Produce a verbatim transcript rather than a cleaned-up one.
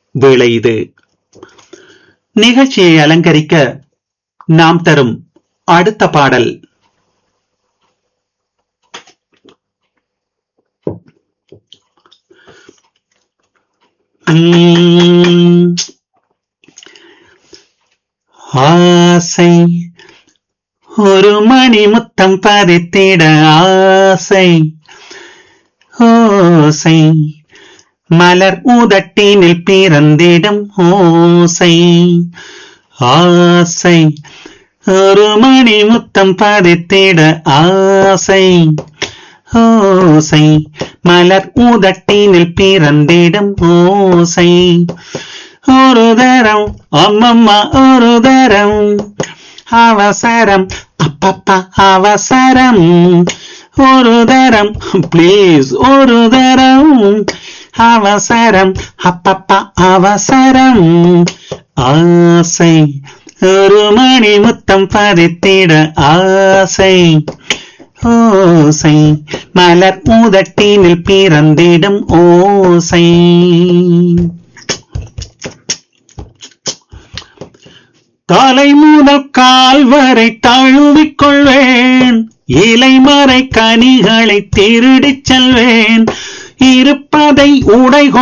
வேளை இது. நிகழ்ச்சியை அலங்கரிக்க நாம் தரும் அடுத்த பாடல் ஆசை ஒரு மணி முத்தம் பதித்திட ஆசை ஓசை மலர் உதட்டினில் பிறந்திடும் ஓசை ஆசை ஒரு மணி முத்தம் பதித்திட ஆசை ஓசை மலர் உதட்டினில் பிறந்திடும் ஓசை ஒரு தரம் அம்மம்மா ஒரு தரம் அவசரம் அப்பப்பா அவசரம் ஒரு தரம் பிளீஸ் ஒரு தரம் அவசரம் அப்பப்பா அவசரம் ஆசை ஒரு மணி முத்தம் பதித்திட ஆசை ஓசை மலர் உதட்டினில் பிறந்திடும் ஓசை. தலை முதல் கால் வரை தழுவிக் கொள்வேன் இலை மறை கனிகளை திருடிச் செல்வேன் இருப்பதை உடை